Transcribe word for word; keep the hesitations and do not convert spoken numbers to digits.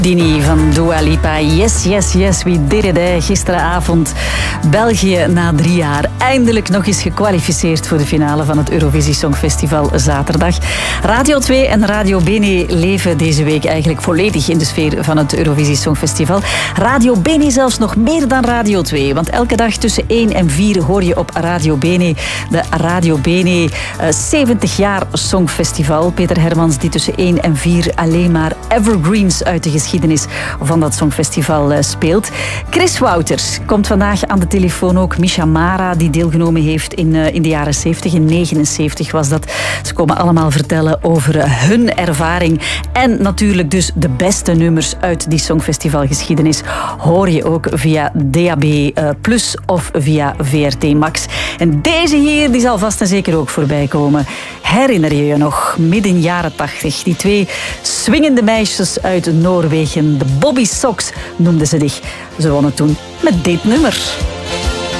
Dini van Dua Lipa. Yes, yes, yes, we did it. Hè. Gisteravond België na drie jaar eindelijk nog eens gekwalificeerd voor de finale van het Eurovisie Songfestival zaterdag. Radio twee en Radio Bene leven deze week eigenlijk volledig in de sfeer van het Eurovisie Songfestival. Radio Bene zelfs nog meer dan Radio twee, want elke dag tussen één en vier hoor je op Radio Bene de Radio Bene uh, zeventig jaar Songfestival. Peter Hermans die tussen één en vier alleen maar evergreens uit de geschiedenis van dat Songfestival speelt. Chris Wouters komt vandaag aan de telefoon ook. Misha Mara, die deelgenomen heeft in, uh, in de jaren zeventig. In negenenzeventig was dat. Ze komen allemaal vertellen over uh, hun ervaring. En natuurlijk dus de beste nummers uit die Songfestivalgeschiedenis hoor je ook via D A B plus of via V R T Max. En deze hier, die zal vast en zeker ook voorbij komen. Herinner je je nog, midden jaren tachtig, die twee swingende meisjes uit Noorwegen, de Bobby Sox noemden ze zich. Ze wonnen toen met dit nummer.